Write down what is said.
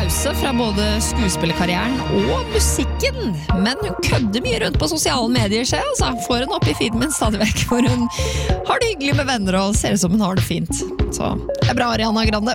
pause fra både skuespillerkarrieren og musikken, men hun kødder mye rundt på sosiale medier, så altså, får hun opp i feeden min stadig vekk, hvor hun har det hyggelig med venner og ser ut som hun har det fint. Så det bra, Ariana Grande.